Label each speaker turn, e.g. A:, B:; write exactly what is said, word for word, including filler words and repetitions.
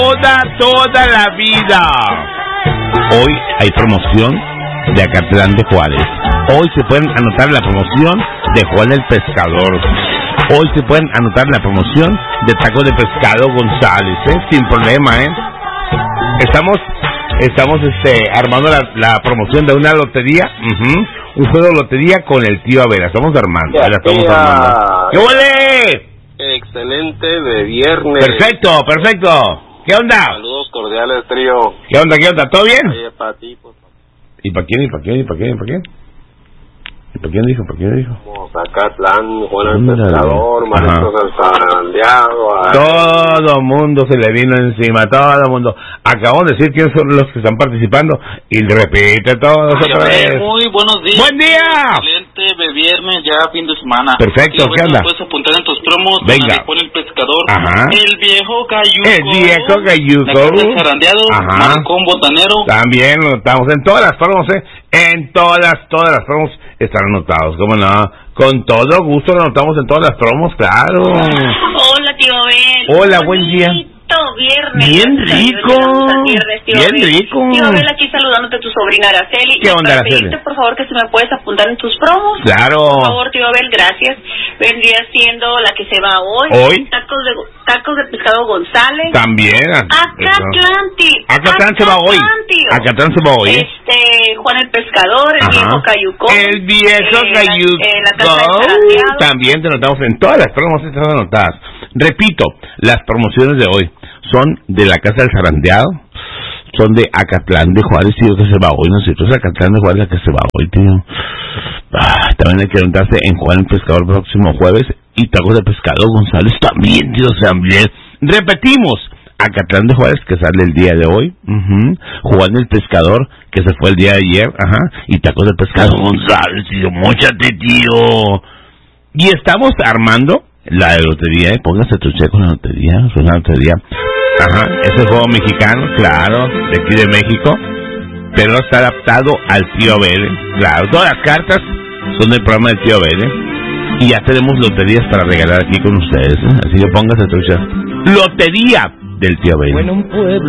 A: Toda, toda la vida. Hoy hay promoción de Acatlán de Juárez. Hoy se pueden anotar la promoción de Juan el Pescador. Hoy se pueden anotar la promoción de Tacos de Pescado González, ¿eh? Sin problema, ¿eh? Estamos, estamos este, armando la, la promoción de una lotería, uh-huh. un juego de lotería con el tío Abel. Estamos armando, la estamos armando. ¡Qué huele!
B: Excelente de viernes.
A: Perfecto, perfecto. ¿Qué onda?
B: Saludos cordiales, trío.
A: ¿Qué onda, qué onda? ¿Todo bien?
B: Oye, para ti, por favor.
A: ¿Y para quién, y para quién, y para quién, y para quién? ¿Y para quién dijo, para quién dijo?
B: Vamos a Acatlán, Juan el Pescador, Mariscos del Zarandeado.
A: Todo mundo se le vino encima, todo mundo. Acabamos de decir quiénes son los que están participando y repite todos
C: Ay,
A: otra vez.
C: Muy buenos días.
A: ¡Buen día!
C: Excelente de viernes, ya fin de semana.
A: Perfecto,
C: sí,
A: ¿qué onda?
C: Puedes apuntar en tus promos.
A: Venga.
C: Juan el Pescador.
A: Ajá.
C: El viejo Cayuco.
A: El viejo Cayuco.
C: El Zarandeado.
A: Ajá.
C: Marcón Botanero.
A: También lo notamos en todas las promos, ¿eh? En todas, todas las promos están anotados, ¿cómo no? Con todo gusto lo anotamos en todas las promos, claro.
D: Hola, tío Abel.
A: Hola, buen día.
D: Viernes.
A: Bien rico.
D: Viernes, tío
A: Bien
D: Abel.
A: rico.
D: Tío Abel, aquí saludándote a tu sobrina Araceli.
A: ¿Qué onda,
D: para
A: Araceli?
D: pedirte, por favor, que si me puedes apuntar en tus promos.
A: Claro.
D: Por favor, tío Abel, gracias. Vendría siendo la que se va hoy.
A: ¿Hoy?
D: Tacos de, tacos de pescado González.
A: También.
D: Acatlán, tío.
A: Acatlán se va hoy. Acatlán se va hoy.
D: Este, Juan el Pescador, el
A: Ajá.
D: viejo Cayuco.
A: El viejo
D: eh,
A: Cayuco.
D: La, eh, la casa de Zarandeado.
A: También te notamos en todas las promos están anotadas. Repito, las promociones de hoy son de la Casa del Zarandeado, son de Acatlán de Juárez, tío, que se va hoy, ¿no es cierto? Es Acatlán de Juárez la que se va hoy, tío. Ah, también hay que anotarse en Juan el Pescador próximo jueves y Tacos de Pescado González también, tío, también. Repetimos, Acatlán de Juárez, que sale el día de hoy, uh-huh. Juan el Pescador, que se fue el día de ayer, ajá, y Tacos de Pescado González, tío, móchate, tío. Y estamos armando la de lotería, ¿eh? Póngase tu checo en la lotería, es una lotería. Ajá, es el juego mexicano, claro, de aquí de México, pero está adaptado al tío Abel, claro. Todas las cartas son del programa del tío Abel, y ya tenemos loterías para regalar aquí con ustedes, ¿eh? Así que póngase tu checo. Lotería del tío Abel.
E: Fue en un pueblo